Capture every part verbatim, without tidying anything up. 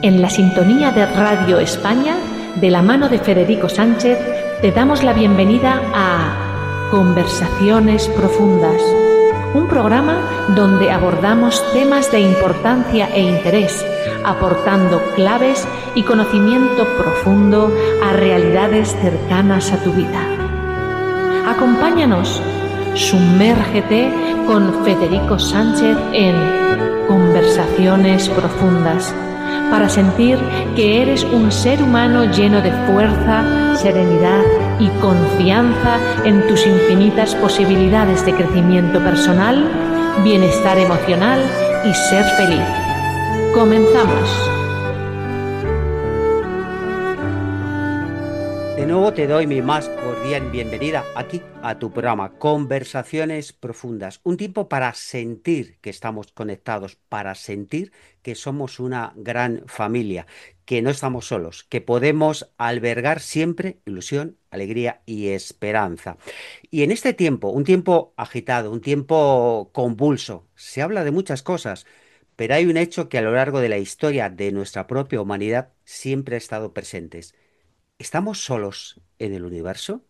En la sintonía de Radio España, de la mano de Federico Sánchez, te damos la bienvenida a Conversaciones Profundas, un programa donde abordamos temas de importancia e interés, aportando claves y conocimiento profundo a realidades cercanas a tu vida. Acompáñanos, sumérgete con Federico Sánchez en Conversaciones Profundas, para sentir que eres un ser humano lleno de fuerza, serenidad y confianza en tus infinitas posibilidades de crecimiento personal, bienestar emocional y ser feliz. Comenzamos. De nuevo te doy mi más cordial bienvenida aquí a tu programa Conversaciones Profundas, un tiempo para sentir que estamos conectados, para sentir que somos una gran familia, que no estamos solos, que podemos albergar siempre ilusión, alegría y esperanza. Y en este tiempo, un tiempo agitado, un tiempo convulso, se habla de muchas cosas, pero hay un hecho que a lo largo de la historia de nuestra propia humanidad siempre ha estado presente. ¿Estamos solos en el universo?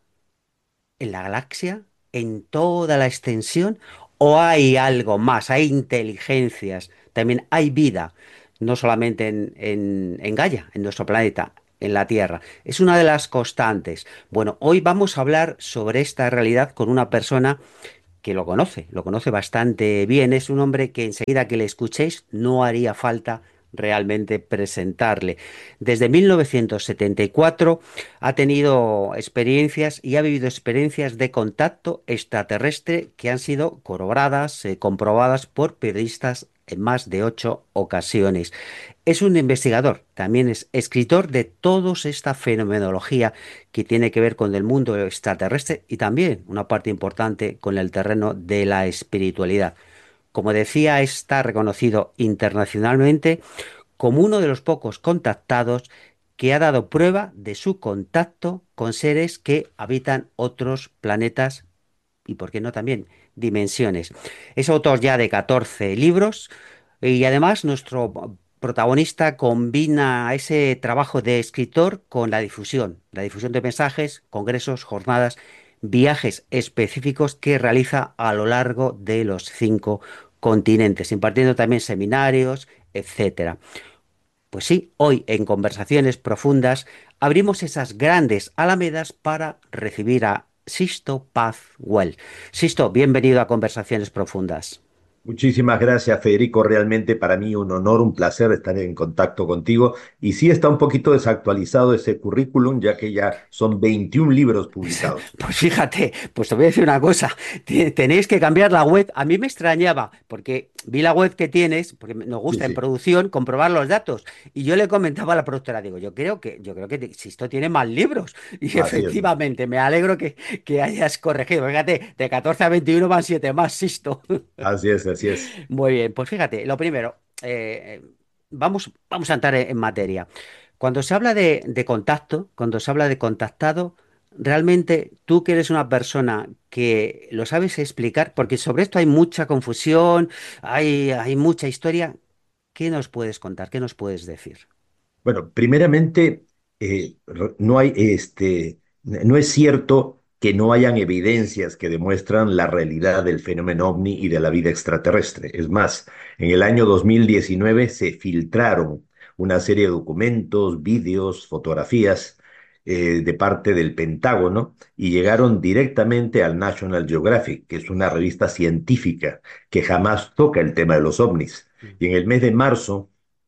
¿En la galaxia? ¿En toda la extensión? ¿O hay algo más? ¿Hay inteligencias? También hay vida, no solamente en, en, en Gaia, en nuestro planeta, en la Tierra. Es una de las constantes. Bueno, hoy vamos a hablar sobre esta realidad con una persona que lo conoce, lo conoce bastante bien. Es un hombre que enseguida que le escuchéis no haría falta realmente presentarle. Desde mil novecientos setenta y cuatro ha tenido experiencias y ha vivido experiencias de contacto extraterrestre que han sido corroboradas, eh, comprobadas por periodistas en más de ocho ocasiones. Es un investigador, también es escritor de toda esta fenomenología que tiene que ver con el mundo extraterrestre y también una parte importante con el terreno de la espiritualidad. Como decía, está reconocido internacionalmente como uno de los pocos contactados que ha dado prueba de su contacto con seres que habitan otros planetas y, por qué no, también dimensiones. Es autor ya de catorce libros y además nuestro protagonista combina ese trabajo de escritor con la difusión, la difusión de mensajes, congresos, jornadas, viajes específicos que realiza a lo largo de los cinco continentes, impartiendo también seminarios, etcétera. Pues sí, hoy en Conversaciones Profundas abrimos esas grandes alamedas para recibir a Sisto Paz Well. Sisto, bienvenido a Conversaciones Profundas. Muchísimas gracias, Federico. Realmente para mí un honor, un placer estar en contacto contigo. Y sí está un poquito desactualizado ese currículum, ya que ya son veintiún libros publicados. Pues fíjate, pues te voy a decir una cosa, tenéis que cambiar la web. A mí me extrañaba, porque vi la web que tienes, porque nos Sí, gusta en sí, producción comprobar los datos. Y yo le comentaba a la productora, digo, yo creo que, yo creo que Sisto tiene más libros. Y así es. efectivamente, me alegro que, que hayas corregido. Fíjate, de catorce a veintiuno van siete más, Sisto. Así es, así es. Muy bien, pues fíjate, lo primero, eh, vamos, vamos a entrar en, en materia. Cuando se habla de, de contacto, cuando se habla de contactado, realmente tú que eres una persona que lo sabes explicar, porque sobre esto hay mucha confusión, hay, hay mucha historia, ¿qué nos puedes contar? ¿Qué nos puedes decir? Bueno, primeramente, eh, r- no hay, este, no es cierto que no hayan evidencias que demuestran la realidad del fenómeno ovni y de la vida extraterrestre. Es más, en el año dos mil diecinueve se filtraron una serie de documentos, vídeos, fotografías eh, de parte del Pentágono y llegaron directamente al National Geographic, que es una revista científica que jamás toca el tema de los ovnis. Y en el mes de marzo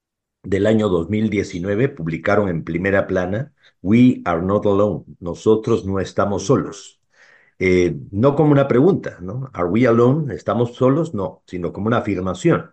del año dos mil diecinueve publicaron en primera plana We are not alone, nosotros no estamos solos. Eh, no como una pregunta, ¿no? ¿Are we alone? ¿Estamos solos? No, sino como una afirmación.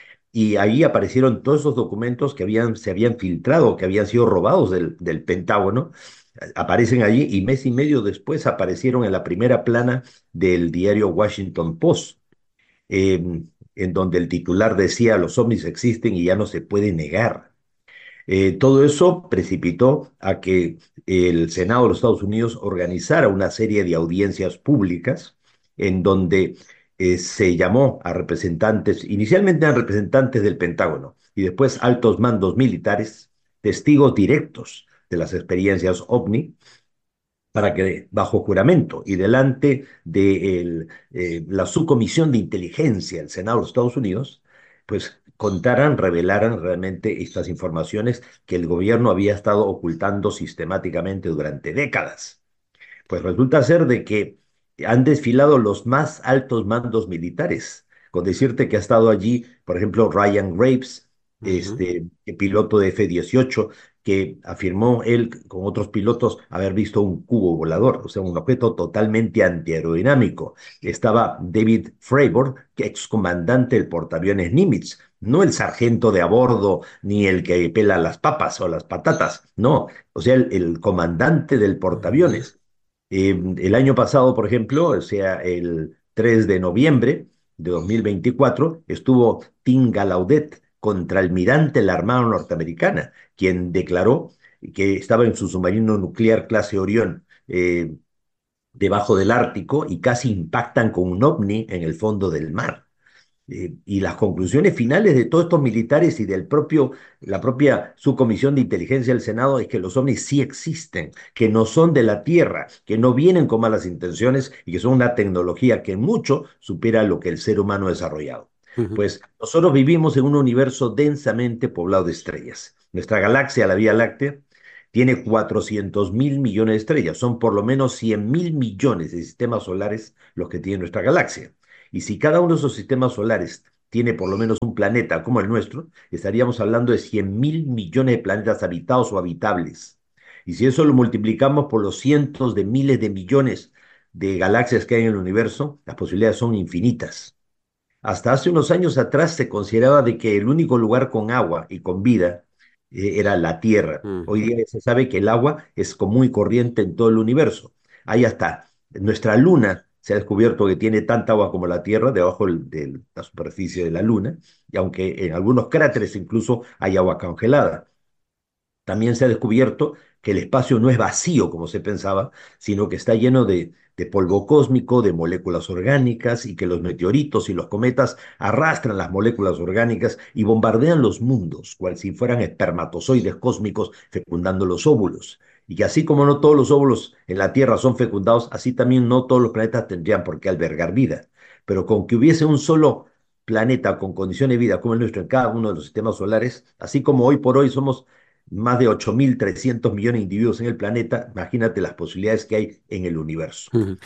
Y ahí aparecieron todos esos documentos que habían, se habían filtrado, que habían sido robados del, del Pentágono. Aparecen allí y mes y medio después aparecieron en la primera plana del diario Washington Post, eh, en donde el titular decía los ovnis existen y ya no se puede negar. Eh, todo eso precipitó a que el Senado de los Estados Unidos organizara una serie de audiencias públicas en donde eh, se llamó a representantes, inicialmente a representantes del Pentágono y después altos mandos militares, testigos directos de las experiencias OVNI, para que bajo juramento y delante de el, eh, la subcomisión de inteligencia del Senado de los Estados Unidos, pues contaran, revelaran realmente estas informaciones que el gobierno había estado ocultando sistemáticamente durante décadas. Pues resulta ser de que han desfilado los más altos mandos militares, con decirte que ha estado allí, por ejemplo, Ryan Graves, Ujú, este piloto de F dieciocho, que afirmó él con otros pilotos haber visto un cubo volador, o sea, un objeto totalmente antiaerodinámico. Estaba David Fravor, que excomandante del portaaviones Nimitz, no el sargento de a bordo ni el que pela las papas o las patatas, no, o sea, el, el comandante del ujú, portaaviones. Eh, el año pasado, por ejemplo, o sea, el tres de noviembre de dos mil veinticuatro, estuvo Tim Gallaudet, contraalmirante de la Armada Norteamericana, quien declaró que estaba en su submarino nuclear clase Orión, eh, debajo del Ártico, y casi impactan con un ovni en el fondo del mar. Eh, y las conclusiones finales de todos estos militares y del propio, la propia subcomisión de inteligencia del Senado es que los ovnis sí existen, que no son de la Tierra, que no vienen con malas intenciones y que son una tecnología que mucho supera lo que el ser humano ha desarrollado. ujú, Pues nosotros vivimos en un universo densamente poblado de estrellas. Nuestra galaxia, la Vía Láctea, tiene cuatrocientos mil millones de estrellas. Son por lo menos cien mil millones de sistemas solares los que tiene nuestra galaxia. Y si cada uno de esos sistemas solares tiene por lo menos un planeta como el nuestro, estaríamos hablando de cien mil millones de planetas habitados o habitables. Y si eso lo multiplicamos por los cientos de miles de millones de galaxias que hay en el universo, las posibilidades son infinitas. Hasta hace unos años atrás se consideraba de que el único lugar con agua y con vida eh, era la Tierra. Hoy ujú, día se sabe que el agua es común y corriente en todo el universo. Hay hasta nuestra Luna se ha descubierto que tiene tanta agua como la Tierra debajo del- de la superficie de la Luna, y aunque en algunos cráteres incluso hay agua congelada. También se ha descubierto que el espacio no es vacío como se pensaba, sino que está lleno de, de polvo cósmico, de moléculas orgánicas, y que los meteoritos y los cometas arrastran las moléculas orgánicas y bombardean los mundos, cual si fueran espermatozoides cósmicos fecundando los óvulos. Y que así como no todos los óvulos en la Tierra son fecundados, así también no todos los planetas tendrían por qué albergar vida. Pero con que hubiese un solo planeta con condiciones de vida como el nuestro en cada uno de los sistemas solares, así como hoy por hoy somos más de ocho mil trescientos millones de individuos en el planeta, imagínate las posibilidades que hay en el universo. ujú.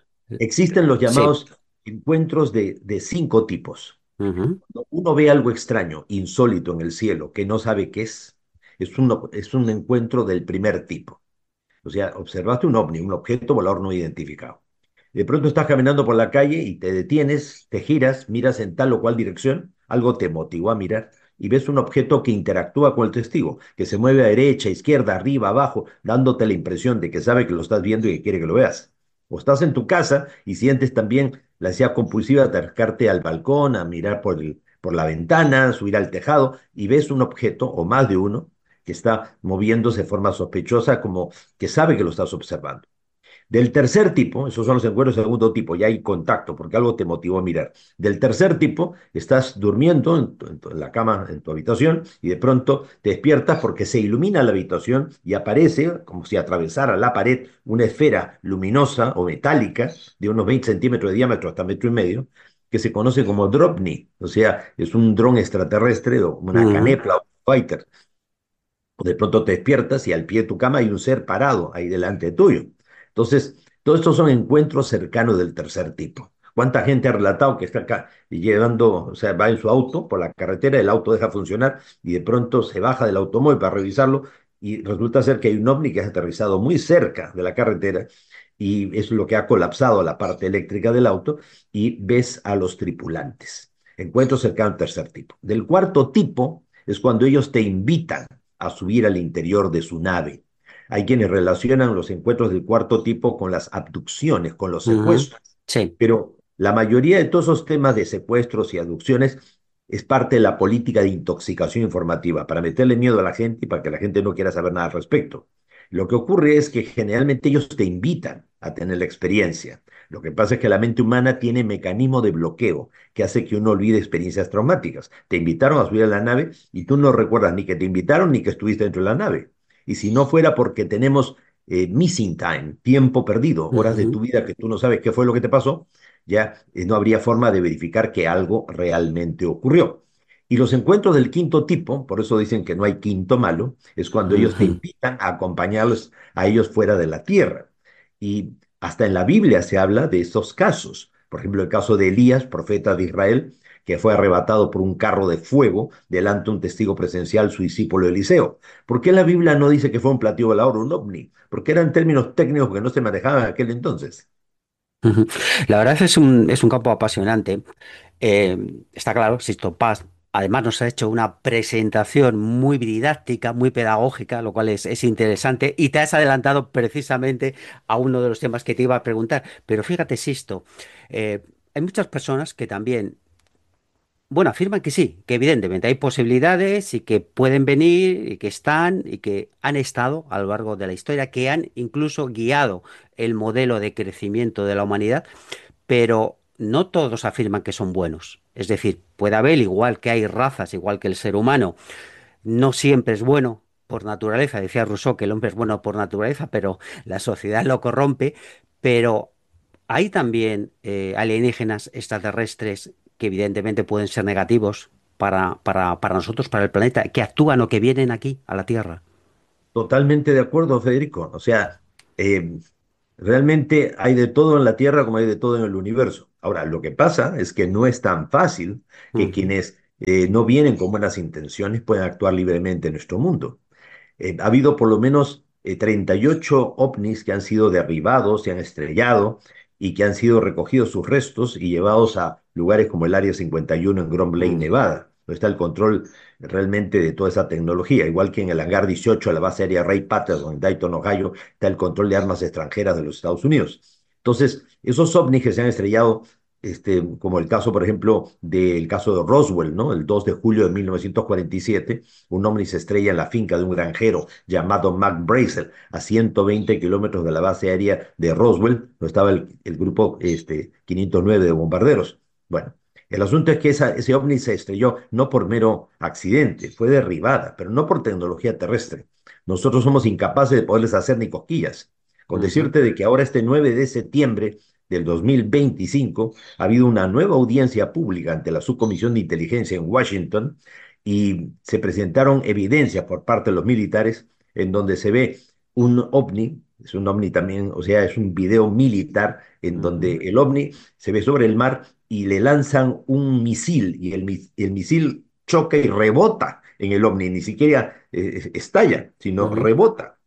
Existen los Sí. llamados encuentros de, de cinco tipos. Ujú, Cuando uno ve algo extraño, insólito en el cielo, que no sabe qué es, es un, es un encuentro del primer tipo. O sea, observaste un ovni, un objeto volador no identificado. De pronto estás caminando por la calle y te detienes, te giras, miras en tal o cual dirección, algo te motivó a mirar y ves un objeto que interactúa con el testigo, que se mueve a derecha, izquierda, arriba, abajo, dándote la impresión de que sabe que lo estás viendo y que quiere que lo veas. O estás en tu casa y sientes también la ansiedad compulsiva de acercarte al balcón, a mirar por el, por la ventana, subir al tejado y ves un objeto o más de uno que está moviéndose de forma sospechosa, como que sabe que lo estás observando. Del tercer tipo, esos son los encuentros del segundo tipo, ya hay contacto porque algo te motivó a mirar. Del tercer tipo, estás durmiendo en, tu, en, tu, en la cama, en tu habitación, y de pronto te despiertas porque se ilumina la habitación y aparece, como si atravesara la pared, una esfera luminosa o metálica de unos veinte centímetros de diámetro hasta metro y medio, que se conoce como Dropney, o sea, es un dron extraterrestre o una ujú, canepla o fighter. O de pronto te despiertas y al pie de tu cama hay un ser parado ahí delante tuyo. Entonces, todos estos son encuentros cercanos del tercer tipo. ¿Cuánta gente ha relatado que está acá y llevando, o sea, va en su auto por la carretera, el auto deja funcionar y de pronto se baja del automóvil para revisarlo y resulta ser que hay un ovni que ha aterrizado muy cerca de la carretera y es lo que ha colapsado la parte eléctrica del auto y ves a los tripulantes? Encuentros cercanos al tercer tipo. Del cuarto tipo es cuando ellos te invitan a subir al interior de su nave. Hay quienes relacionan los encuentros del cuarto tipo con las abducciones, con los ujú. secuestros, Sí. pero la mayoría de todos esos temas de secuestros y abducciones es parte de la política de intoxicación informativa, para meterle miedo a la gente y para que la gente no quiera saber nada al respecto. Lo que ocurre es que generalmente ellos te invitan a tener la experiencia. Lo que pasa es que la mente humana tiene mecanismo de bloqueo que hace que uno olvide experiencias traumáticas. Te invitaron a subir a la nave y tú no recuerdas ni que te invitaron ni que estuviste dentro de la nave. Y si no fuera porque tenemos eh, missing time, tiempo perdido, horas de Ujú, tu vida que tú no sabes qué fue lo que te pasó, ya eh, no habría forma de verificar que algo realmente ocurrió. Y los encuentros del quinto tipo, por eso dicen que no hay quinto malo, es cuando ellos te ujú, invitan a acompañarlos a ellos fuera de la tierra. Y hasta en la Biblia se habla de estos casos. Por ejemplo, el caso de Elías, profeta de Israel, que fue arrebatado por un carro de fuego delante de un testigo presencial, su discípulo Eliseo. ¿Por qué la Biblia no dice que fue un platillo volador, un ovni? Porque eran términos técnicos que no se manejaban en aquel entonces. ujú. La verdad es un, es un campo apasionante. Eh, está claro, Sisto Paz. Además, nos ha hecho una presentación muy didáctica, muy pedagógica, lo cual es, es interesante. Y te has adelantado precisamente a uno de los temas que te iba a preguntar. Pero fíjate, Sisto, eh, hay muchas personas que también, bueno, afirman que sí, que evidentemente hay posibilidades y que pueden venir y que están y que han estado a lo largo de la historia, que han incluso guiado el modelo de crecimiento de la humanidad, pero no todos afirman que son buenos. Es decir, puede haber, igual que hay razas, igual que el ser humano, no siempre es bueno por naturaleza. Decía Rousseau que el hombre es bueno por naturaleza, pero la sociedad lo corrompe. Pero hay también eh, alienígenas extraterrestres que evidentemente pueden ser negativos para, para, para nosotros, para el planeta, que actúan o que vienen aquí a la Tierra. Totalmente de acuerdo, Federico. O sea, eh, realmente hay de todo en la Tierra como hay de todo en el universo. Ahora, lo que pasa es que no es tan fácil que Ujú, quienes eh, no vienen con buenas intenciones puedan actuar libremente en nuestro mundo. Eh, ha habido por lo menos eh, treinta y ocho ovnis que han sido derribados, se han estrellado y que han sido recogidos sus restos y llevados a lugares como el Área cincuenta y uno en Grand Lake, ujú, Nevada, donde está el control realmente de toda esa tecnología, igual que en el hangar dieciocho de la base aérea Ray Patterson en Dayton, Ohio, está el control de armas extranjeras de los Estados Unidos. Entonces, esos ovnis que se han estrellado este, como el caso, por ejemplo, del caso de Roswell, ¿no? El dos de julio de mil novecientos cuarenta y siete, un ovni se estrella en la finca de un granjero llamado Mac Brazel, a ciento veinte kilómetros de la base aérea de Roswell, donde estaba el, el grupo este, quinientos nueve de bombarderos. Bueno, el asunto es que esa, ese ovni se estrelló no por mero accidente, fue derribada, pero no por tecnología terrestre. Nosotros somos incapaces de poderles hacer ni cosquillas. Con ujú, decirte de que ahora este nueve de septiembre del dos mil veinticinco ha habido una nueva audiencia pública ante la Subcomisión de Inteligencia en Washington y se presentaron evidencias por parte de los militares en donde se ve un ovni, es un ovni también, o sea, es un video militar en donde ujú, el ovni se ve sobre el mar y le lanzan un misil y el, el misil choca y rebota en el ovni, ni siquiera eh, estalla, sino ujú, rebota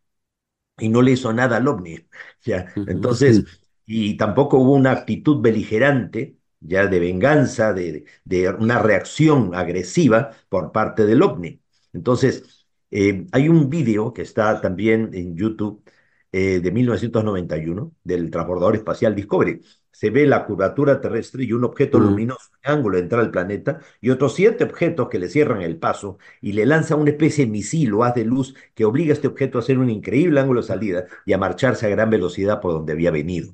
y no le hizo nada al ovni. Ya, entonces, ujú, y tampoco hubo una actitud beligerante, ya de venganza, de, de una reacción agresiva por parte del ovni. Entonces, eh, hay un vídeo que está también en YouTube eh, de mil novecientos noventa y uno del transbordador espacial Discovery. Se ve la curvatura terrestre y un objeto ujú, luminoso en ángulo de entrar al planeta y otros siete objetos que le cierran el paso y le lanzan una especie de misil o haz de luz que obliga a este objeto a hacer un increíble ángulo de salida y a marcharse a gran velocidad por donde había venido.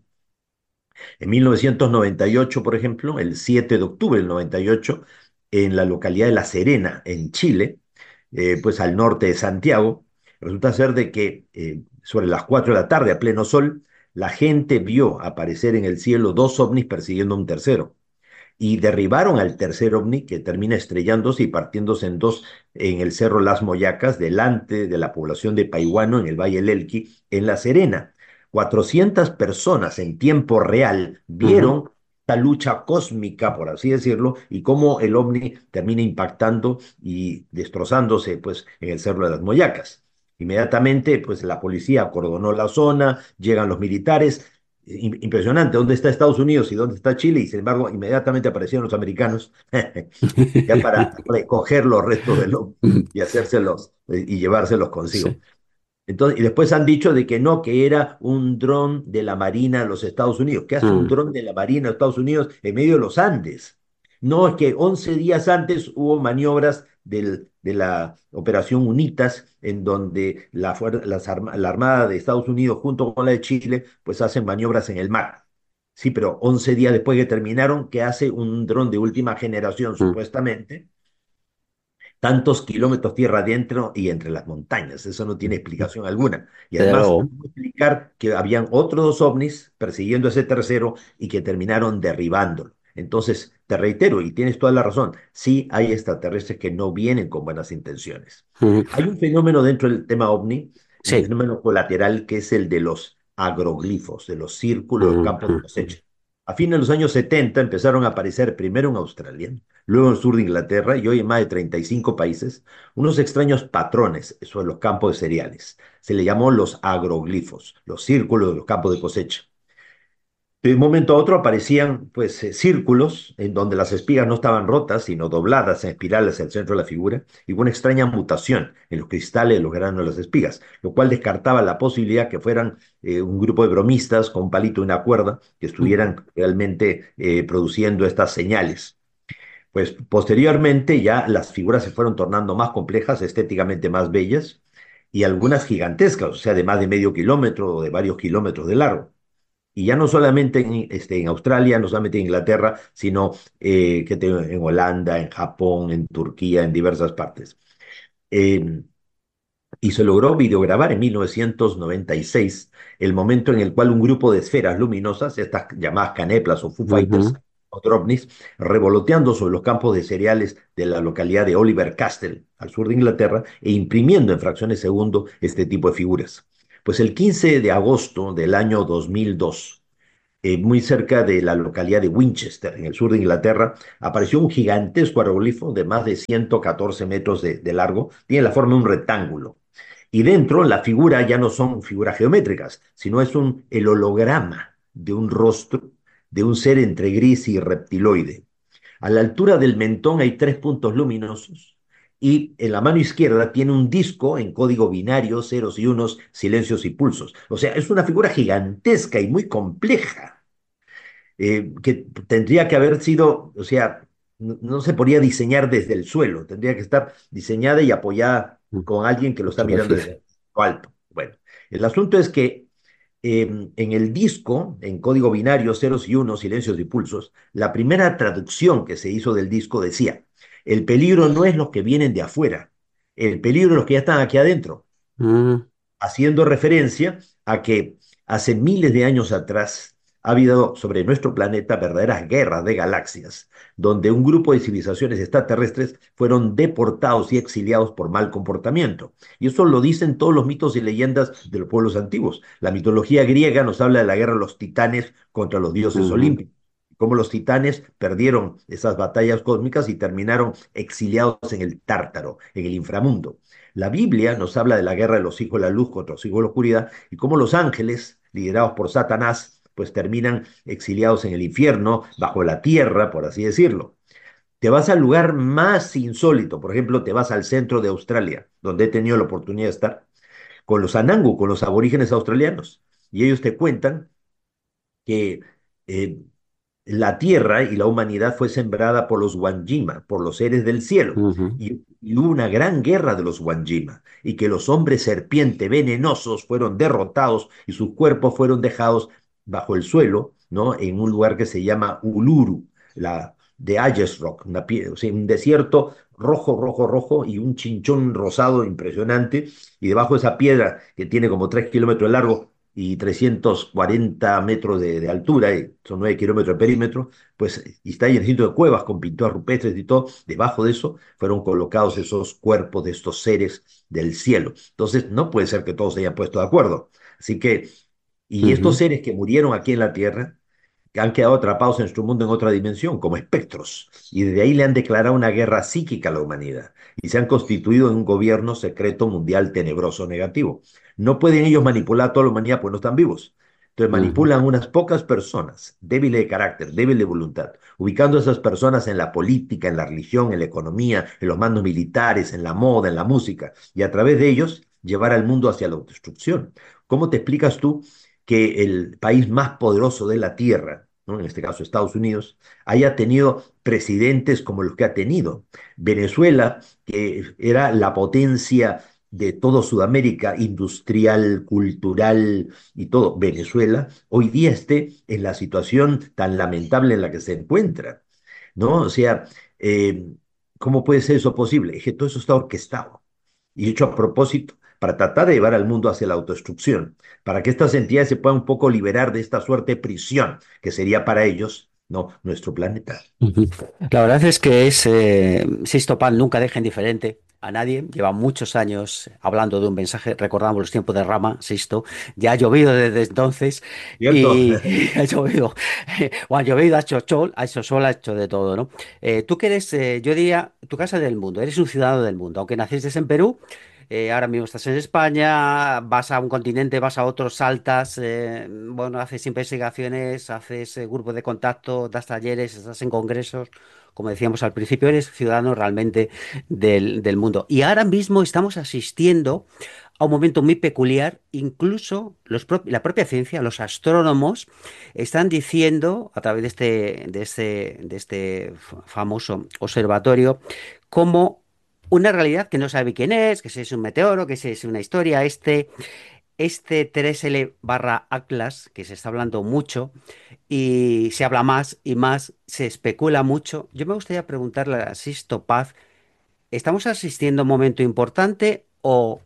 En mil novecientos noventa y ocho, por ejemplo, el siete de octubre del noventa y ocho, en la localidad de La Serena, en Chile, eh, pues al norte de Santiago, resulta ser de que eh, sobre las cuatro de la tarde, a pleno sol, la gente vio aparecer en el cielo dos ovnis persiguiendo a un tercero y derribaron al tercer ovni que termina estrellándose y partiéndose en dos en el Cerro Las Moyacas, delante de la población de Paihuano, en el Valle del Elqui, en La Serena. cuatrocientas personas en tiempo real ujú, vieron esta lucha cósmica, por así decirlo, y cómo el ovni termina impactando y destrozándose pues, en el Cerro de las Moyacas. Inmediatamente, pues la policía acordonó la zona, llegan los militares, impresionante, ¿dónde está Estados Unidos y dónde está Chile? Y sin embargo, inmediatamente aparecieron los americanos ya para recoger los restos del hombre y hacérselos eh, y llevárselos consigo. Sí. Entonces, y después han dicho de que no, que era un dron de la Marina de los Estados Unidos. ¿Qué hace un Mm, dron de la Marina de Estados Unidos en medio de los Andes? No, es que once días antes hubo maniobras del, de la Operación UNITAS, en donde la, fuer- las arma- la Armada de Estados Unidos junto con la de Chile, pues hacen maniobras en el mar. Sí, pero once días después que terminaron, ¿qué hace un dron de última generación, mm. supuestamente? Tantos kilómetros tierra adentro y entre las montañas. Eso no tiene explicación alguna. Y Desde además, luego. explicar que habían otros dos ovnis persiguiendo a ese tercero y que terminaron derribándolo. Entonces, te reitero, y tienes toda la razón, sí hay extraterrestres que no vienen con buenas intenciones. Mm. Hay un fenómeno dentro del tema ovni, un Sí. fenómeno colateral que es el de los agroglifos, de los círculos, los Mm, campos de mm, mm. cosecha. A fines de los años setenta empezaron a aparecer primero en Australia, luego en el sur de Inglaterra y hoy en más de treinta y cinco países, unos extraños patrones sobre los campos de cereales. Se le llamó los agroglifos, los círculos de los campos de cosecha. De un momento a otro aparecían pues eh, círculos en donde las espigas no estaban rotas, sino dobladas en espirales hacia el centro de la figura, y hubo una extraña mutación en los cristales de los granos de las espigas, lo cual descartaba la posibilidad que fueran eh, un grupo de bromistas con un palito y una cuerda que Mm, estuvieran realmente eh, produciendo estas señales. Pues posteriormente ya las figuras se fueron tornando más complejas, estéticamente más bellas, y algunas gigantescas, o sea, de más de medio kilómetro o de varios kilómetros de largo. Y ya no solamente en, este, en Australia, no solamente en Inglaterra, sino eh, que te- en Holanda, en Japón, en Turquía, en diversas partes. Eh, y se logró videograbar en mil novecientos noventa y seis el momento en el cual un grupo de esferas luminosas, estas llamadas caneplas o Foo Fighters ujú. o ovnis, revoloteando sobre los campos de cereales de la localidad de Oliver Castle, al sur de Inglaterra, e imprimiendo en fracciones de segundo este tipo de figuras. Pues el quince de agosto del año dos mil dos, eh, muy cerca de la localidad de Winchester, en el sur de Inglaterra, apareció un gigantesco aeroglifo de más de ciento catorce metros de, de largo, tiene la forma de un rectángulo. Y dentro la figura ya no son figuras geométricas, sino es un, el holograma de un rostro de un ser entre gris y reptiloide. A la altura del mentón hay tres puntos luminosos y en la mano izquierda tiene un disco en código binario, ceros y unos, silencios y pulsos. O sea, es una figura gigantesca y muy compleja, eh, que tendría que haber sido, o sea, no, no se podría diseñar desde el suelo, tendría que estar diseñada y apoyada Mm. con alguien que lo está mirando Superficie. desde lo alto. Bueno, el asunto es que eh, en el disco, en código binario, ceros y unos, silencios y pulsos, la primera traducción que se hizo del disco decía, el peligro no es los que vienen de afuera, el peligro es los que ya están aquí adentro, Mm, haciendo referencia a que hace miles de años atrás ha habido sobre nuestro planeta verdaderas guerras de galaxias, donde un grupo de civilizaciones extraterrestres fueron deportados y exiliados por mal comportamiento. Y eso lo dicen todos los mitos y leyendas de los pueblos antiguos. La mitología griega nos habla de la guerra de los titanes contra los dioses ujú, olímpicos, cómo los titanes perdieron esas batallas cósmicas y terminaron exiliados en el Tártaro, en el inframundo. La Biblia nos habla de la guerra de los hijos de la luz contra los hijos de la oscuridad y cómo los ángeles, liderados por Satanás, pues terminan exiliados en el infierno, bajo la tierra, por así decirlo. Te vas al lugar más insólito, por ejemplo, te vas al centro de Australia, donde he tenido la oportunidad de estar, con los Anangu, con los aborígenes australianos, y ellos te cuentan que eh, la tierra y la humanidad fue sembrada por los Wanjima, por los seres del cielo, ujú, y, y hubo una gran guerra de los Wanjima, y que los hombres serpiente venenosos fueron derrotados y sus cuerpos fueron dejados bajo el suelo, ¿no? En un lugar que se llama Uluru, la de Ayers Rock, una pie- o sea, un desierto rojo, rojo, rojo y un chinchón rosado impresionante, y debajo de esa piedra que tiene como tres kilómetros de largo, y trescientos cuarenta metros de, de altura, y son nueve kilómetros de perímetro, pues y está lleno de cuevas con pinturas rupestres y todo. Debajo de eso fueron colocados esos cuerpos de estos seres del cielo. Entonces, no puede ser que todos se hayan puesto de acuerdo. Así que, y estos ujú, seres que murieron aquí en la Tierra, que han quedado atrapados en nuestro mundo en otra dimensión, como espectros, y desde ahí le han declarado una guerra psíquica a la humanidad, y se han constituido en un gobierno secreto mundial tenebroso negativo. No pueden ellos manipular a toda la humanidad, pues no están vivos. Entonces ujú, manipulan unas pocas personas, débiles de carácter, débiles de voluntad, ubicando a esas personas en la política, en la religión, en la economía, en los mandos militares, en la moda, en la música, y a través de ellos llevar al mundo hacia la autodestrucción. ¿Cómo te explicas tú que el país más poderoso de la Tierra, ¿no? En este caso Estados Unidos, haya tenido presidentes como los que ha tenido? Venezuela, que era la potencia de todo Sudamérica, industrial, cultural y todo, Venezuela, hoy día esté en la situación tan lamentable en la que se encuentra, ¿no? O sea, eh, ¿cómo puede ser eso posible? Es que todo eso está orquestado y hecho a propósito para tratar de llevar al mundo hacia la autodestrucción, para que estas entidades se puedan un poco liberar de esta suerte de prisión que sería para ellos, no, nuestro planeta. Ujú. La verdad es que es eh, Sixto Paz nunca deja indiferente a nadie. Lleva muchos años hablando de un mensaje. Recordamos los tiempos de Rama, Sixto. Ya ha llovido desde entonces ¿Cierto? y ha llovido. O ha llovido, ha hecho sol, ha hecho sol, ha hecho de todo, ¿no? Eh, tú que eres, eh, yo diría, tu casa del mundo. Eres un ciudadano del mundo. Aunque naciste en Perú, eh, ahora mismo estás en España, vas a un continente, vas a otro, saltas, eh, bueno, haces investigaciones, haces eh, grupos de contacto, das talleres, estás en congresos. Como decíamos al principio, eres ciudadano realmente del, del mundo. Y ahora mismo estamos asistiendo a un momento muy peculiar. Incluso los pro- la propia ciencia, los astrónomos, están diciendo, a través de este, de este, de este fa- famoso observatorio, cómo una realidad que no sabe quién es, que si es un meteoro, que si es una historia, este, este tres L barra Atlas, que se está hablando mucho y se habla más y más, se especula mucho. Yo me gustaría preguntarle a Sisto Paz, ¿estamos asistiendo a un momento importante o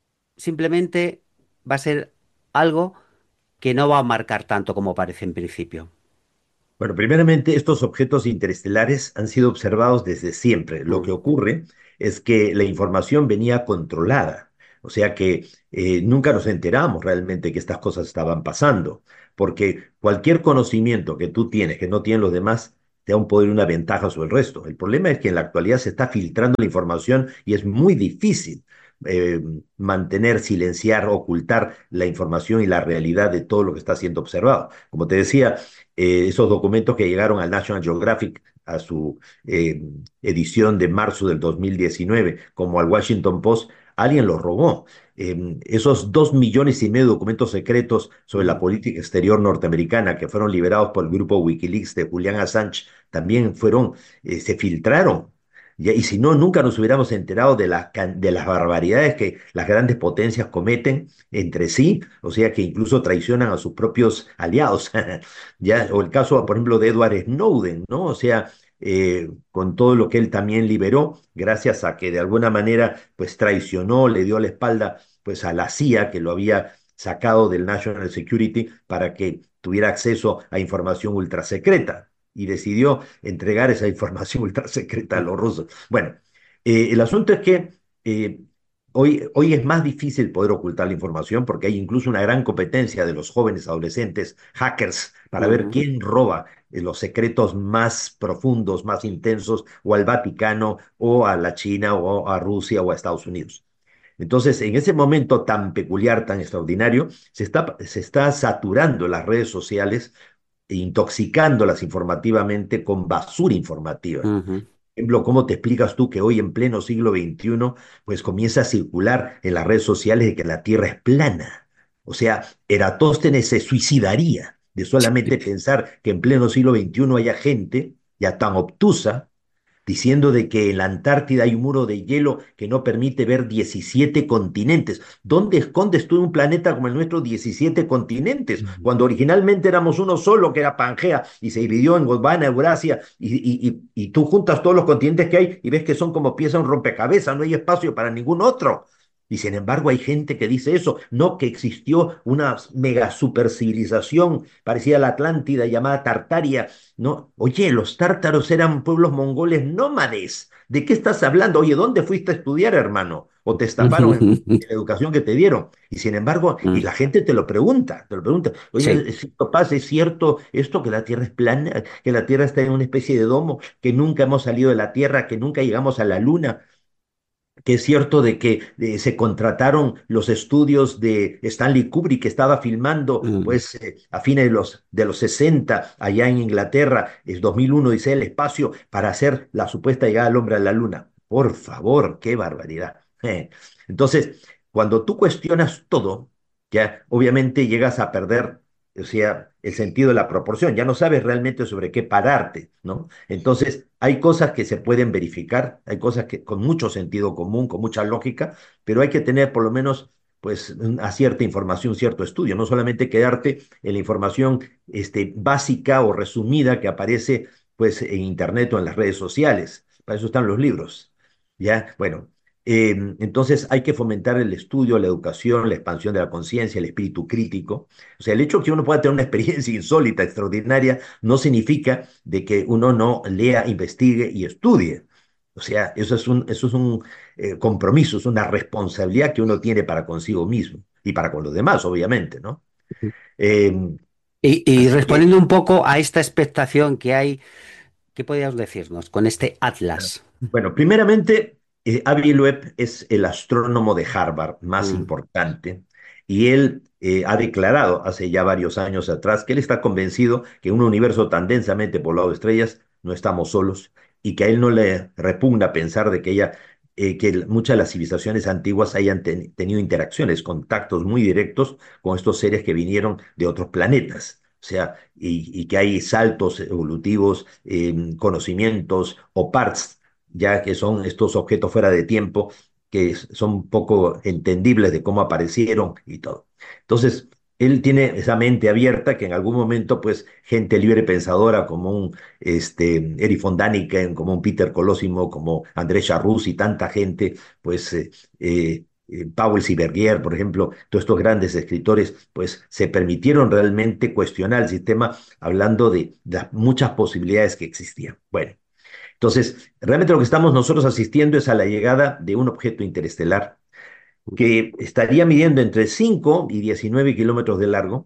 simplemente va a ser algo que no va a marcar tanto como parece en principio? Bueno, primeramente, estos objetos interestelares han sido observados desde siempre. Lo Mm, que ocurre es que la información venía controlada, o sea que eh, nunca nos enteramos realmente que estas cosas estaban pasando, porque cualquier conocimiento que tú tienes, que no tienen los demás, te da un poder y una ventaja sobre el resto. El problema es que en la actualidad se está filtrando la información y es muy difícil eh, mantener, silenciar, ocultar la información y la realidad de todo lo que está siendo observado. Como te decía, eh, esos documentos que llegaron al National Geographic a su eh, edición de marzo del dos mil diecinueve, como al Washington Post, alguien los robó. Eh, esos dos millones y medio de documentos secretos sobre la mm, política exterior norteamericana que fueron liberados por el grupo Wikileaks de Julian Assange también fueron, eh, se filtraron. Ya, y si no, nunca nos hubiéramos enterado de, la, de las barbaridades que las grandes potencias cometen entre sí, o sea que incluso traicionan a sus propios aliados. Ya, o el caso, por ejemplo, de Edward Snowden, ¿no? O sea, eh, con todo lo que él también liberó, gracias a que de alguna manera, pues traicionó, le dio la espalda, pues a la C I A, que lo había sacado del National Security para que tuviera acceso a información ultra secreta y decidió entregar esa información ultra secreta a mm, los rusos. Bueno, eh, el asunto es que eh, hoy, hoy es más difícil poder ocultar la información porque hay incluso una gran competencia de los jóvenes adolescentes, hackers, para ver ujú, quién roba eh, los secretos más profundos, más intensos, o al Vaticano, o a la China, o a Rusia, o a Estados Unidos. Entonces, en ese momento tan peculiar, tan extraordinario, se está, se está saturando las redes sociales e intoxicándolas informativamente con basura informativa. ujú, Ejemplo, ¿cómo te explicas tú que hoy en pleno siglo veintiuno, pues comienza a circular en las redes sociales de que la Tierra es plana? O sea, Eratóstenes se suicidaría de solamente pensar que en pleno siglo veintiuno haya gente ya tan obtusa diciendo de que en la Antártida hay un muro de hielo que no permite ver diecisiete continentes. ¿Dónde escondes tú en un planeta como el nuestro diecisiete continentes? Cuando originalmente éramos uno solo, que era Pangea, y se dividió en Gondwana, Eurasia, y, y, y, y tú juntas todos los continentes que hay y ves que son como piezas de un rompecabezas, no hay espacio para ningún otro. Y sin embargo hay gente que dice eso, no que existió una mega super civilización parecida a la Atlántida llamada Tartaria, no, oye, los tártaros eran pueblos mongoles nómades. ¿De qué estás hablando? Oye, ¿dónde fuiste a estudiar, hermano? ¿O te estafaron en, ujú, en la educación que te dieron? Y sin embargo, y mm, la gente te lo pregunta, te lo pregunta. sí. Oye, papás, ¿es cierto esto que la Tierra es plana, que la Tierra está en una especie de domo, que nunca hemos salido de la Tierra, que nunca llegamos a la Luna? Que es cierto de que eh, se contrataron los estudios de Stanley Kubrick, que estaba filmando Mm, pues eh, a fines de los, de los sesenta allá en Inglaterra, es dos mil uno dice el espacio, para hacer la supuesta llegada del hombre a la luna. Por favor, qué barbaridad. Eh, Entonces, cuando tú cuestionas todo, ya obviamente llegas a perder o sea, el sentido de la proporción, ya no sabes realmente sobre qué pararte, ¿no? Entonces, hay cosas que se pueden verificar, hay cosas que con mucho sentido común, con mucha lógica, pero hay que tener por lo menos pues una cierta información, cierto estudio, no solamente quedarte en la información este, básica o resumida que aparece pues en internet o en las redes sociales. Para eso están los libros. Ya, bueno, eh, entonces hay que fomentar el estudio, la educación, la expansión de la conciencia, el espíritu crítico. O sea, el hecho de que uno pueda tener una experiencia insólita, extraordinaria, no significa de que uno no lea, investigue y estudie. O sea, eso es un, eso es un eh, compromiso, es una responsabilidad que uno tiene para consigo mismo y para con los demás, obviamente, ¿no? Eh, Y, y así que, respondiendo un poco a esta expectación que hay, ¿qué podrías decirnos con este Atlas? bueno, primeramente, eh, Avi Loeb es el astrónomo de Harvard más Mm, importante y él eh, ha declarado hace ya varios años atrás que él está convencido que en un universo tan densamente poblado de estrellas no estamos solos y que a él no le repugna pensar de que ella, eh, que el- muchas de las civilizaciones antiguas hayan ten- tenido interacciones, contactos muy directos con estos seres que vinieron de otros planetas. O sea, y, y que hay saltos evolutivos, em, conocimientos o parts ya que son estos objetos fuera de tiempo que son poco entendibles de cómo aparecieron y todo. Entonces, él tiene esa mente abierta que en algún momento, pues, gente libre pensadora como un este, Erich von Däniken, como un Peter Colosimo, como Andrés Charrús y tanta gente, pues, eh, eh, eh, Powell Sibergier, por ejemplo, todos estos grandes escritores, pues se permitieron realmente cuestionar el sistema hablando de las muchas posibilidades que existían. Bueno, entonces, realmente lo que estamos nosotros asistiendo es a la llegada de un objeto interestelar que estaría midiendo entre cinco y diecinueve kilómetros de largo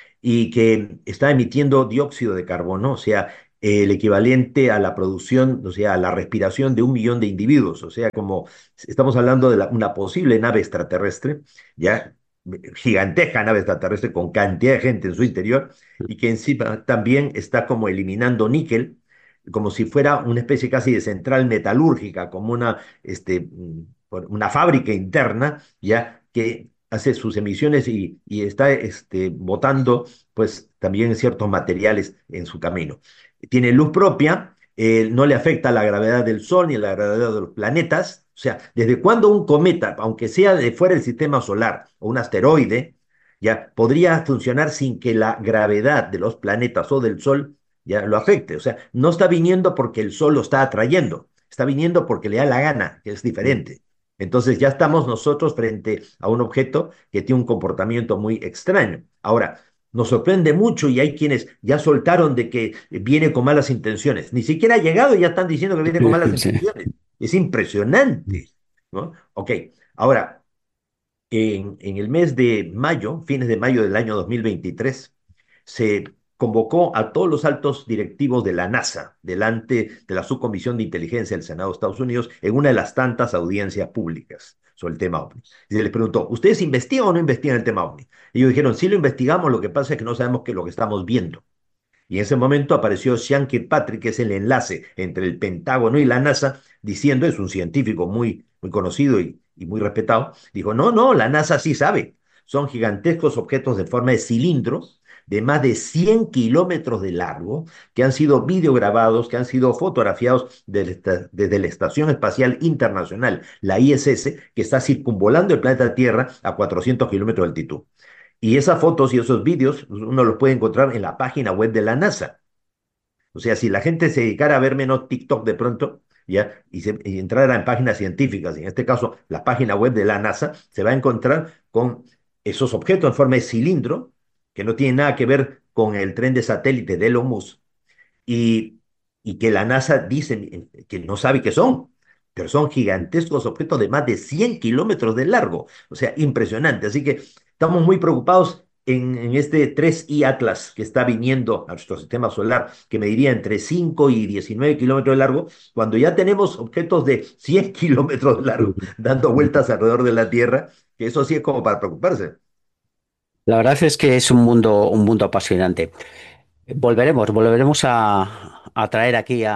y que está emitiendo dióxido de carbono, o sea, el equivalente a la producción, o sea, a la respiración de un millón de individuos, o sea, como estamos hablando de la- una posible nave extraterrestre, ya gigantesca nave extraterrestre con cantidad de gente en su interior y que encima también está como eliminando níquel, como si fuera una especie casi de central metalúrgica, como una, este, mm, una fábrica interna, ya que hace sus emisiones y, y está este, botando pues también ciertos materiales en su camino. Tiene luz propia, eh, no le afecta la gravedad del Sol ni la gravedad de los planetas. O sea, ¿desde cuándo un cometa, aunque sea de fuera del sistema solar o un asteroide, ya podría funcionar sin que la gravedad de los planetas o del Sol ya lo afecte? O sea, no está viniendo porque el Sol lo está atrayendo, está viniendo porque le da la gana, que es mm. diferente. Entonces ya estamos nosotros frente a un objeto que tiene un comportamiento muy extraño. Ahora, nos sorprende mucho y hay quienes ya soltaron de que viene con malas intenciones. Ni siquiera ha llegado y ya están diciendo que viene con malas Sí. intenciones. Es impresionante, ¿no? Ok, ahora, en, en el mes de mayo, fines de mayo del año dos mil veintitrés, se convocó a todos los altos directivos de la NASA delante de la Subcomisión de Inteligencia del Senado de Estados Unidos en una de las tantas audiencias públicas sobre el tema OVNI. Y se les preguntó, ¿ustedes investigan o no investigan el tema OVNI? Y ellos dijeron, sí lo investigamos, lo que pasa es que no sabemos qué es lo que estamos viendo. Y en ese momento apareció Sean Kirkpatrick, que es el enlace entre el Pentágono y la NASA, diciendo, es un científico muy, muy conocido y, y muy respetado, dijo, no, no, la NASA sí sabe. Son gigantescos objetos de forma de cilindro de más de cien kilómetros de largo, que han sido videograbados, que han sido fotografiados desde, desde la Estación Espacial Internacional, la I S S, que está circunvolando el planeta Tierra a cuatrocientos kilómetros de altitud. Y esas fotos y esos vídeos uno los puede encontrar en la página web de la NASA. O sea, si la gente se dedicara a ver menos TikTok de pronto, ya, y, se, y entrara en páginas científicas, y en este caso la página web de la NASA, se va a encontrar con esos objetos en forma de cilindro, que no tienen nada que ver con el tren de satélite de Elon Musk, y, y que la NASA dice que no sabe qué son, pero son gigantescos objetos de más de cien kilómetros de largo, o sea, impresionante. Así que estamos muy preocupados en, en este tres i Atlas que está viniendo a nuestro sistema solar, que mediría entre cinco y diecinueve kilómetros de largo, cuando ya tenemos objetos de cien kilómetros de largo dando vueltas alrededor de la Tierra, que eso sí es como para preocuparse. La verdad es que es un mundo, un mundo apasionante. Volveremos, volveremos a, a traer aquí a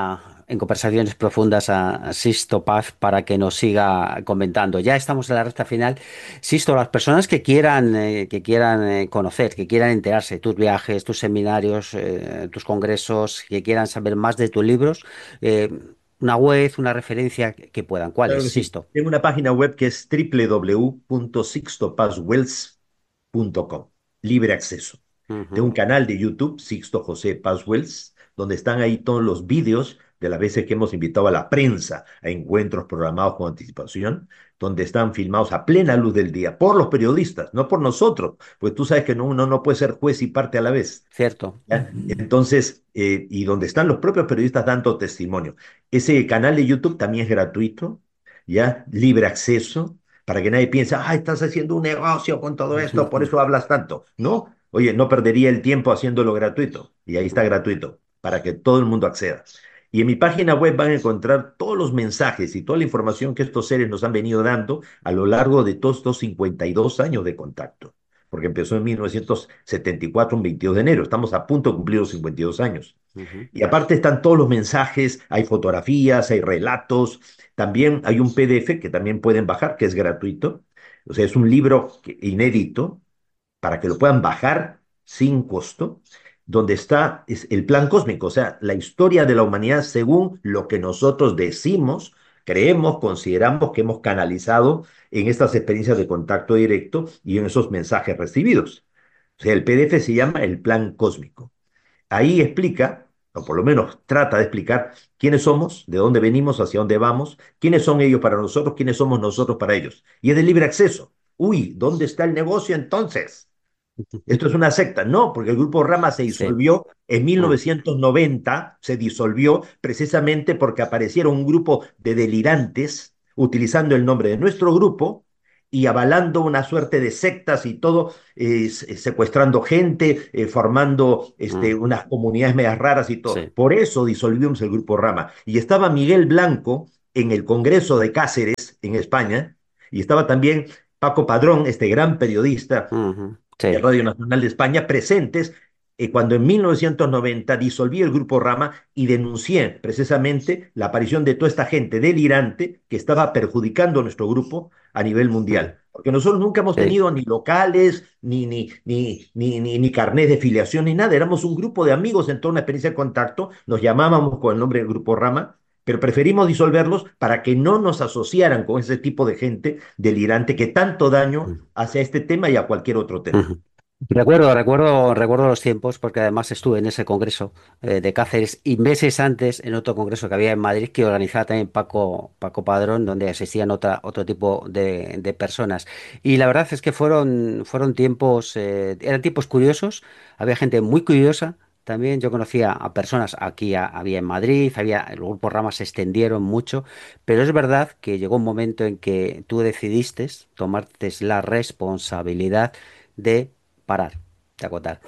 en conversaciones profundas a Sisto Paz para que nos siga comentando. Ya estamos en la recta final. Sisto, las personas que quieran, eh, que quieran eh, conocer, que quieran enterarse de tus viajes, tus seminarios, eh, tus congresos, que quieran saber más de tus libros, eh, una web, una referencia que que puedan. ¿Cuál es, Claro que sí. Sisto? Tengo una página web que es w w w punto sixto paz wells punto com, libre acceso. Tengo Ujú. un canal de YouTube, Sixto José Paz Wells, donde están ahí todos los vídeos de las veces que hemos invitado a la prensa a encuentros programados con anticipación, donde están filmados a plena luz del día por los periodistas, no por nosotros, pues tú sabes que no, uno no puede ser juez y parte a la vez. Cierto. ¿Ya? Entonces, eh, y donde están los propios periodistas dando testimonio. Ese canal de YouTube también es gratuito, ¿ya? Libre acceso, para que nadie piense, ah, estás haciendo un negocio con todo esto, por eso hablas tanto. No, oye, no perdería el tiempo haciéndolo gratuito. Y ahí está gratuito, para que todo el mundo acceda. Y en mi página web van a encontrar todos los mensajes y toda la información que estos seres nos han venido dando a lo largo de todos estos cincuenta y dos años de contacto, porque empezó en mil novecientos setenta y cuatro, un veintidós de enero. Estamos a punto de cumplir los cincuenta y dos años. Ujú. Y aparte están todos los mensajes, hay fotografías, hay relatos, también hay un P D F que también pueden bajar, que es gratuito. O sea, es un libro que- inédito para que lo puedan bajar sin costo, donde está es el plan cósmico, o sea, la historia de la humanidad según lo que nosotros decimos, creemos, consideramos que hemos canalizado en estas experiencias de contacto directo y en esos mensajes recibidos. O sea, el P D F se llama el plan cósmico. Ahí explica, o por lo menos trata de explicar, quiénes somos, de dónde venimos, hacia dónde vamos, quiénes son ellos para nosotros, quiénes somos nosotros para ellos. Y es de libre acceso. Uy, ¿dónde está el negocio entonces? Esto es una secta. No, porque el grupo Rama se Sí. disolvió en Ah, mil novecientos noventa, se disolvió precisamente porque aparecieron un grupo de delirantes utilizando el nombre de nuestro grupo y avalando una suerte de sectas y todo, eh, secuestrando gente, eh, formando este, ah, unas comunidades medias raras y todo. sí. Por eso disolvimos el grupo Rama. Y estaba Miguel Blanco en el Congreso de Cáceres, en España, y estaba también Paco Padrón, este gran periodista Ujú. de Sí. Radio Nacional de España, presentes eh, cuando en mil novecientos noventa disolví el Grupo Rama y denuncié precisamente la aparición de toda esta gente delirante que estaba perjudicando a nuestro grupo a nivel Mm. mundial. Porque nosotros nunca hemos Sí. tenido ni locales, ni, ni, ni, ni, ni, ni carnet de filiación, ni nada. Éramos un grupo de amigos en toda una experiencia de contacto. Nos llamábamos con el nombre del Grupo Rama, pero preferimos disolverlos para que no nos asociaran con ese tipo de gente delirante que tanto daño Mm. hace a este tema y a cualquier otro tema. Ujú. Recuerdo, recuerdo, recuerdo los tiempos porque además estuve en ese congreso eh, de Cáceres y meses antes en otro congreso que había en Madrid que organizaba también Paco, Paco Padrón, donde asistían otra, otro tipo de, de personas. Y la verdad es que fueron, fueron tiempos, eh, eran tiempos curiosos, había gente muy curiosa. También yo conocía a personas aquí, a- había en Madrid, había, el grupo Ramas se extendieron mucho, pero es verdad que llegó un momento en que tú decidiste tomarte la responsabilidad de parar, de acotar.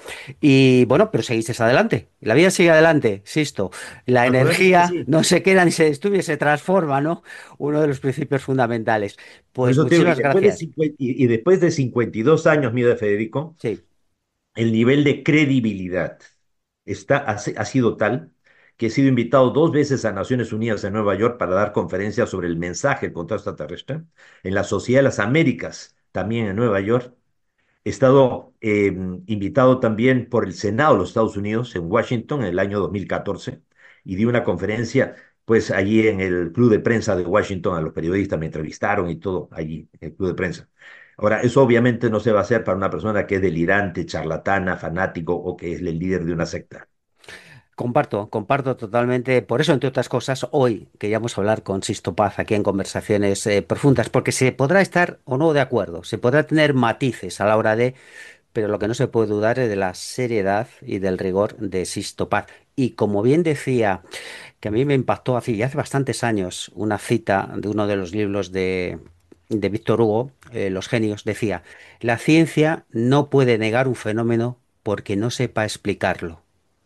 Y bueno, pero seguiste adelante. La vida sigue adelante, Sisto. La Naturalmente que energía sí. no se queda ni se destruye, se transforma, ¿no? Uno de los principios fundamentales. Por Pues eso te digo, y muchísimas después de, gracias. cincuenta y, y después de cincuenta y dos años, mío de Federico, Sí. el nivel de credibilidad está, ha, ha sido tal que he sido invitado dos veces a Naciones Unidas en Nueva York para dar conferencias sobre el mensaje del contacto extraterrestre, en la Sociedad de las Américas, también en Nueva York. He estado eh, invitado también por el Senado de los Estados Unidos en Washington en el año dos mil catorce y di una conferencia pues allí en el Club de Prensa de Washington, a los periodistas me entrevistaron y todo allí en el Club de Prensa. Ahora, eso obviamente no se va a hacer para una persona que es delirante, charlatana, fanático o que es el líder de una secta. Comparto, comparto totalmente. Por eso, entre otras cosas, hoy queríamos hablar con Sisto Paz aquí en Conversaciones eh, Profundas, porque se podrá estar o no de acuerdo, se podrá tener matices a la hora de, pero lo que no se puede dudar es de la seriedad y del rigor de Sisto Paz. Y como bien decía, que a mí me impactó hace, ya hace bastantes años, una cita de uno de los libros de, de Víctor Hugo, eh, Los genios, decía, la ciencia no puede negar un fenómeno porque no sepa explicarlo.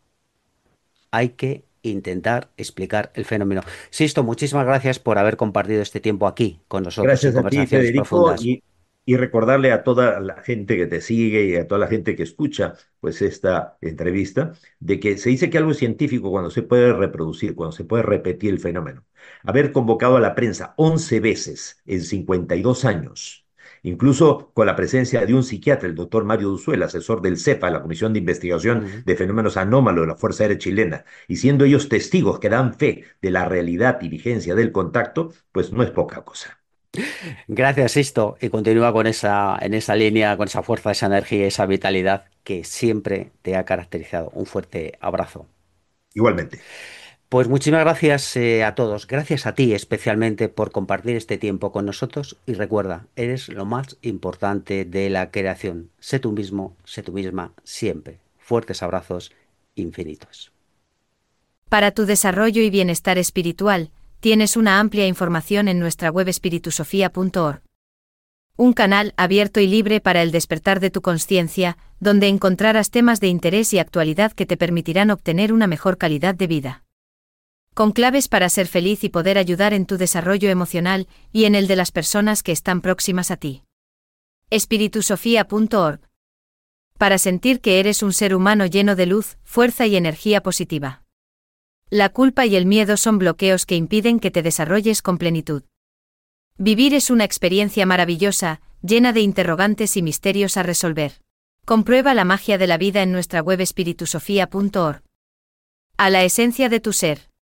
Hay que intentar explicar el fenómeno. Sisto, muchísimas gracias por haber compartido este tiempo aquí con nosotros en Gracias a ti, Conversaciones Federico, Profundas. y Y recordarle a toda la gente que te sigue y a toda la gente que escucha pues esta entrevista, de que se dice que algo es científico cuando se puede reproducir, cuando se puede repetir el fenómeno. Haber convocado a la prensa once veces en cincuenta y dos años, incluso con la presencia de un psiquiatra, el doctor Mario Duzuel, asesor del CEPA, la Comisión de Investigación Ujú. de Fenómenos Anómalos de la Fuerza Aérea Chilena, y siendo ellos testigos que dan fe de la realidad y vigencia del contacto, pues no es poca cosa. Gracias, Sisto, y continúa con esa, en esa línea, con esa fuerza, esa energía, esa vitalidad que siempre te ha caracterizado. Un fuerte abrazo. Igualmente. Pues muchísimas gracias eh, a todos. Gracias a ti especialmente por compartir este tiempo con nosotros y recuerda, eres lo más importante de la creación. Sé tú mismo, sé tú misma, siempre. Fuertes abrazos infinitos. Para tu desarrollo y bienestar espiritual, tienes una amplia información en nuestra web espiritusofía punto org. Un canal abierto y libre para el despertar de tu conciencia, donde encontrarás temas de interés y actualidad que te permitirán obtener una mejor calidad de vida. Con claves para ser feliz y poder ayudar en tu desarrollo emocional y en el de las personas que están próximas a ti. espiritusofía punto org. Para sentir que eres un ser humano lleno de luz, fuerza y energía positiva. La culpa y el miedo son bloqueos que impiden que te desarrolles con plenitud. Vivir es una experiencia maravillosa, llena de interrogantes y misterios a resolver. Comprueba la magia de la vida en nuestra web espiritusofía punto org. A la esencia de tu ser.